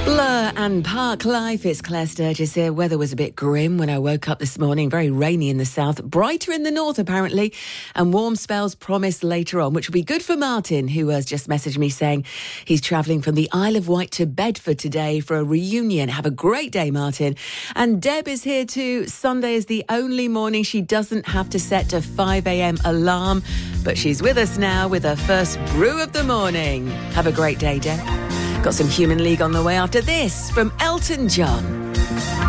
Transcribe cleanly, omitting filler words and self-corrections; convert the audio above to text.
Blur and Park Life. It's Claire Sturgis here. Weather was a bit grim when I woke up this morning. Very rainy in the south, brighter in the north apparently, and warm spells promised later on, which will be good for Martin, who has just messaged me saying he's travelling from the Isle of Wight to Bedford today for a reunion. Have a great day, Martin. And Deb is here too. Sunday is the only morning she doesn't have to set a 5 a.m. alarm, but she's with us now with her first brew of the morning. Have a great day, Deb. Got some Human League on the way after this from Elton John.